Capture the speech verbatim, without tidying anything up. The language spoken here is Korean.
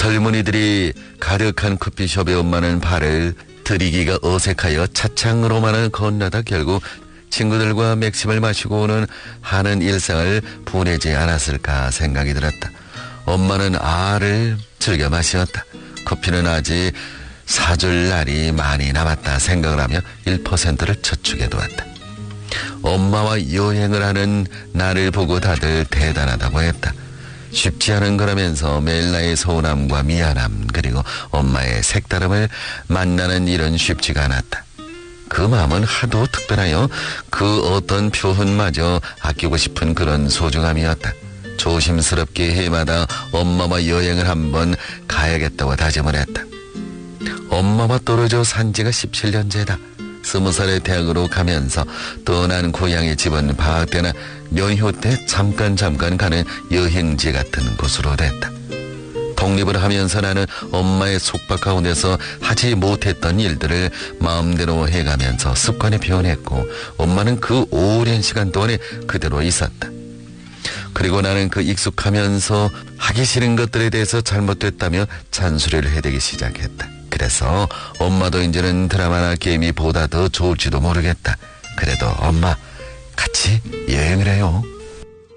젊은이들이 가득한 커피숍에 엄마는 발을 들이기가 어색하여 차창으로만은 건너다 결국 친구들과 맥심을 마시고 오는 하는 일상을 보내지 않았을까 생각이 들었다. 엄마는 알을 즐겨 마시었다. 커피는 아직 사줄 날이 많이 남았다 생각을 하며 일 퍼센트를 저축해 두었다. 엄마와 여행을 하는 나를 보고 다들 대단하다고 했다. 쉽지 않은 거라면서 매일 나의 서운함과 미안함 그리고 엄마의 색다름을 만나는 일은 쉽지가 않았다. 그 마음은 하도 특별하여 그 어떤 표현마저 아끼고 싶은 그런 소중함이었다. 조심스럽게 해마다 엄마와 여행을 한번 가야겠다고 다짐을 했다. 엄마와 떨어져 산 지가 십칠 년째다. 스무 살에 대학으로 가면서 떠난 고향의 집은 방학 때나 연휴 때 잠깐 잠깐 가는 여행지 같은 곳으로 됐다. 독립을 하면서 나는 엄마의 속박 가운데서 하지 못했던 일들을 마음대로 해가면서 습관에 변했고 엄마는 그 오랜 시간 동안에 그대로 있었다. 그리고 나는 그 익숙하면서 하기 싫은 것들에 대해서 잘못됐다며 잔소리를 해대기 시작했다. 그래서 엄마도 이제는 드라마나 게임이 보다 더 좋을지도 모르겠다. 그래도 엄마 같이 여행을 해요.